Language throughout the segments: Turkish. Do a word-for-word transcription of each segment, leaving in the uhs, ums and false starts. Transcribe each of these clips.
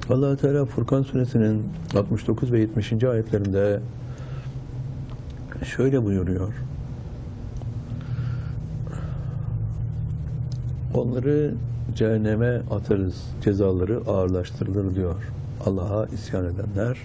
Allah Teala Furkan suresinin altmış dokuz ve yetmişinci ayetlerinde şöyle buyuruyor. Onları cehenneme atarız, cezaları ağırlaştırılır diyor. Allah'a isyan edenler,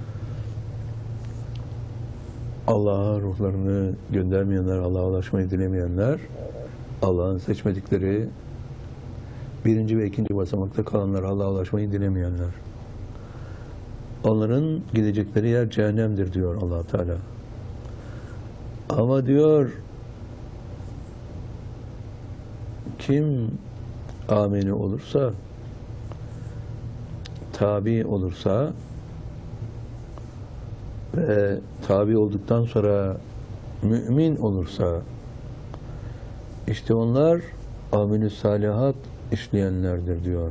Allah'a ruhlarını göndermeyenler, Allah'a ulaşmayı dilemeyenler, Allah'ın seçmedikleri birinci ve ikinci basamakta kalanlar, Allah'a ulaşmayı dilemeyenler. Onların gidecekleri yer cehennemdir diyor Allah Teala. Ama diyor, kim ameni olursa, tabi olursa ve tabi olduktan sonra mümin olursa, işte onlar amelü salihat işleyenlerdir diyor.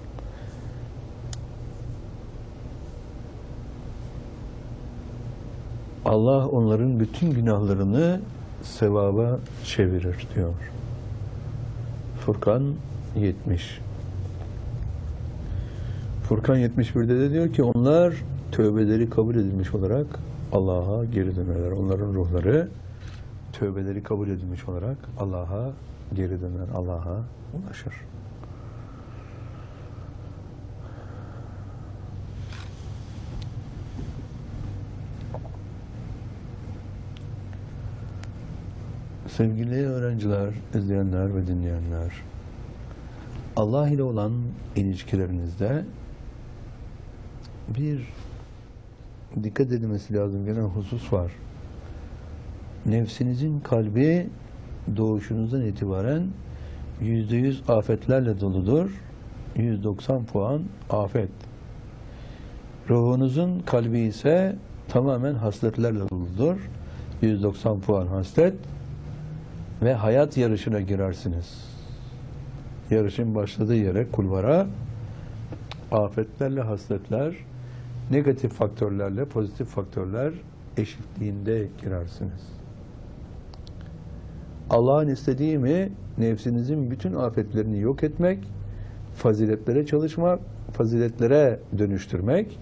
Allah onların bütün günahlarını sevaba çevirir diyor. Furkan yetmiş. Furkan yetmiş birde de diyor ki onlar tövbeleri kabul edilmiş olarak Allah'a geri dönerler. Onların ruhları tövbeleri kabul edilmiş olarak Allah'a geri döner, Allah'a ulaşır. Sevgili öğrenciler, izleyenler ve dinleyenler, Allah ile olan ilişkilerinizde bir dikkat edilmesi lazım gelen husus var. Nefsinizin kalbi doğuşunuzdan itibaren yüzde yüz afetlerle doludur. yüz doksan puan afet. Ruhunuzun kalbi ise tamamen hasletlerle doludur. yüz doksan puan haslet ve hayat yarışına girersiniz. Yarışın başladığı yere, kulvara, afetlerle hasletler, negatif faktörlerle pozitif faktörler eşitliğinde girersiniz. Allah'ın istediği mi? Nefsinizin bütün afetlerini yok etmek, faziletlere çalışmak, faziletlere dönüştürmek,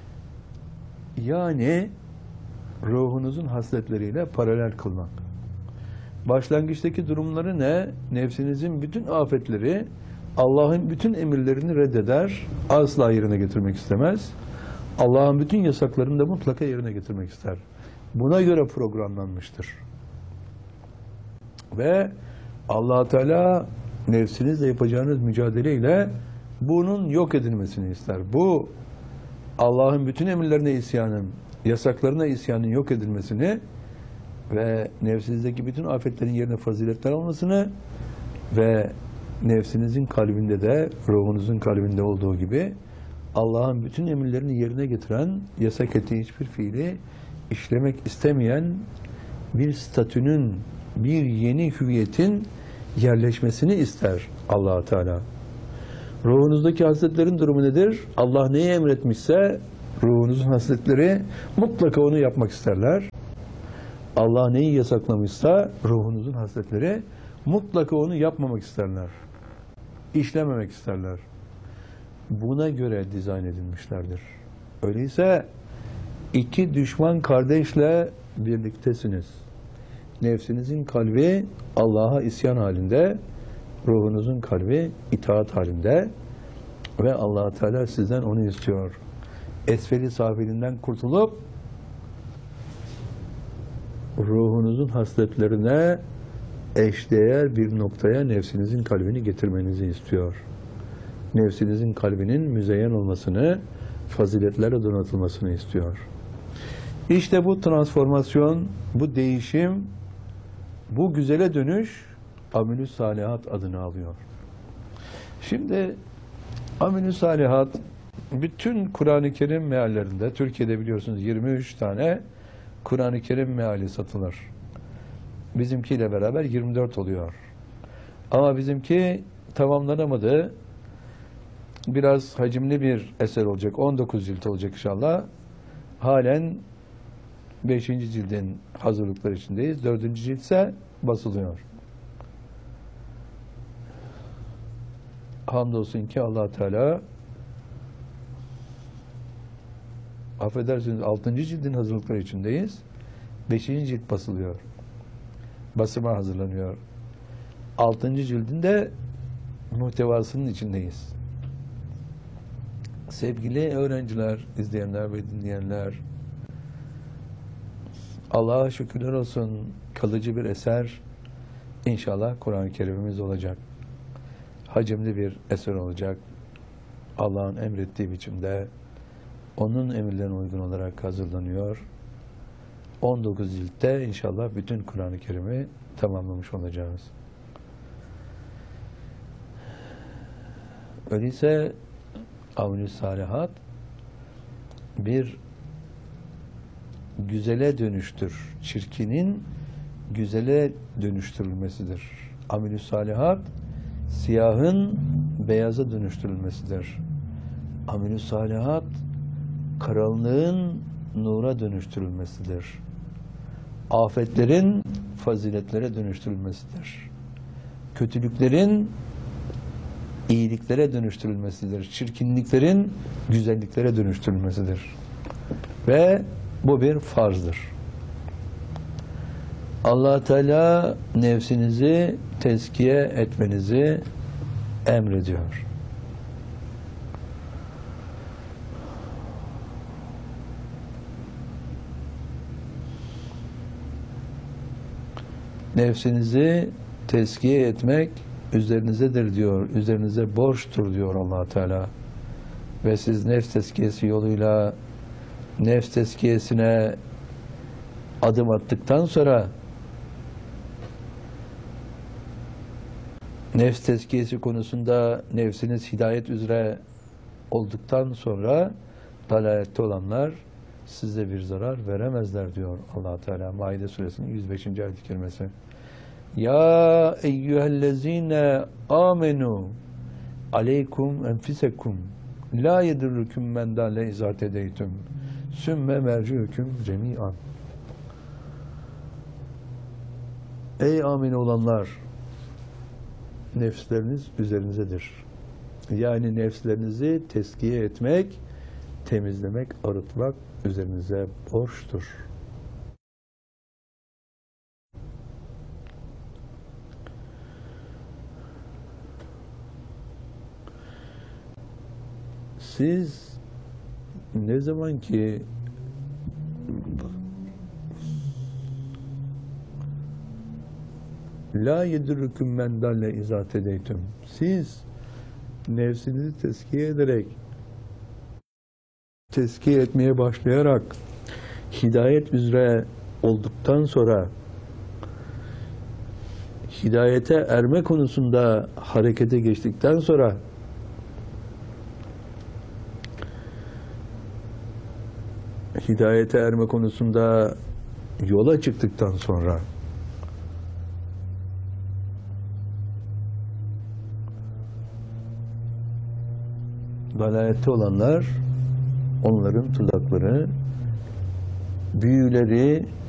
yani ruhunuzun hasletleriyle paralel kılmak. Başlangıçtaki durumları ne? Nefsinizin bütün afetleri, Allah'ın bütün emirlerini reddeder, asla yerine getirmek istemez. Allah'ın bütün yasaklarını da mutlaka yerine getirmek ister. Buna göre programlanmıştır. Ve Allah Teala nefsinizle yapacağınız mücadeleyle bunun yok edilmesini ister. Bu Allah'ın bütün emirlerine isyanın, yasaklarına isyanın yok edilmesini ve nefsinizdeki bütün afetlerin yerine faziletler olmasını ve nefsinizin kalbinde de, ruhunuzun kalbinde olduğu gibi Allah'ın bütün emirlerini yerine getiren, yasak ettiği hiçbir fiili işlemek istemeyen bir statünün, bir yeni hüviyetin yerleşmesini ister Allah Teala. Ruhunuzdaki hasletlerin durumu nedir? Allah neyi emretmişse ruhunuzun hasletleri mutlaka onu yapmak isterler. Allah neyi yasaklamışsa ruhunuzun hasletleri mutlaka onu yapmamak isterler. İşlememek isterler. Buna göre dizayn edilmişlerdir. Öyleyse iki düşman kardeşle birliktesiniz. Nefsinizin kalbi Allah'a isyan halinde, ruhunuzun kalbi itaat halinde ve Allah Teala sizden onu istiyor. Esfeli safilinden kurtulup ruhunuzun hasletlerine eşdeğer bir noktaya nefsinizin kalbini getirmenizi istiyor. Nefsinizin kalbinin müzeyyen olmasını, faziletlerle donatılmasını istiyor. İşte bu transformasyon, bu değişim, bu güzele dönüş amelü salihat adını alıyor. Şimdi amelü salihat bütün Kur'an-ı Kerim meallerinde, Türkiye'de biliyorsunuz yirmi üç tane Kur'an-ı Kerim meali satılır. Bizimkiyle beraber yirmi dört oluyor. Ama bizimki tamamlanamadı. Biraz hacimli bir eser olacak. on dokuz cilt olacak inşallah. Halen beşinci cildin hazırlıkları içindeyiz. dördüncü cilt ise basılıyor. Hamdolsun ki Allah Teala affedersiniz altıncı cildin hazırlıkları içindeyiz. beşinci cilt basılıyor. Basıma hazırlanıyor. altıncı cildin de muhtevasının içindeyiz. Sevgili öğrenciler, izleyenler ve dinleyenler, Allah'a şükürler olsun, kalıcı bir eser inşallah Kur'an-ı Kerim'imiz olacak. Hacimli bir eser olacak. Allah'ın emrettiği biçimde onun emirlerine uygun olarak hazırlanıyor. on dokuz ciltte inşallah bütün Kur'an-ı Kerim'i tamamlamış olacağız. Öyleyse Amelü Salihat bir güzele dönüştür. Çirkinin güzele dönüştürülmesidir. Amelü Salihat siyahın beyaza dönüştürülmesidir. Amelü Salihat karanlığın nura dönüştürülmesidir. Afetlerin faziletlere dönüştürülmesidir. Kötülüklerin iyiliklere dönüştürülmesidir. Çirkinliklerin güzelliklere dönüştürülmesidir. Ve bu bir farzdır. Allah Teala nefsinizi tezkiye etmenizi emrediyor. Nefsinizi tezkiye etmek üzerinizedir diyor. Üzerinize borçtur diyor Allah Teala. Ve siz nefs tezkiyesi yoluyla nefs tezkiyesine adım attıktan sonra nefs tezkiyesi konusunda nefsiniz hidayet üzere olduktan sonra dalalette olanlar size bir zarar veremezler diyor Allah Teala Maide suresinin yüz beşinci ayet-i kerimesi. Ya eyyühellezine amenu aleykum enfisekum la yedurrukum men dalle izat edeytüm sümme merciüküm cemi'an. Ey amin olanlar, nefsleriniz üzerinizdedir. Yani nefslerinizi teskiye etmek, temizlemek, arıtmak üzerinize borçtur. Siz ne zaman ki la yedurrukum men dalle izat edeytüm, siz nefsinizi teskiye ederek, teskiye etmeye başlayarak hidayet üzere olduktan sonra hidayete erme konusunda harekete geçtikten sonra hidayete erme konusunda yola çıktıktan sonra dalalette olanlar, onların tuzakları, büyüleri,